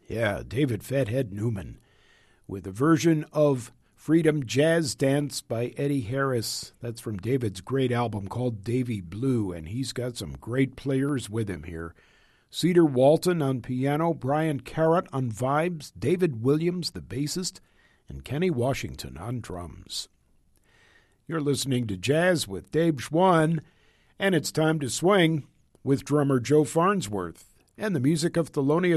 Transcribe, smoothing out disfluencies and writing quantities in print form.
Yeah, David Fathead Newman with a version of Freedom Jazz Dance by Eddie Harris. That's from David's great album called Davy Blue, and he's got some great players with him here. Cedar Walton on piano, Brian Carrot on vibes, David Williams, the bassist, and Kenny Washington on drums. You're listening to Jazz with Dave Schwann, and it's time to swing with drummer Joe Farnsworth and the music of Thelonious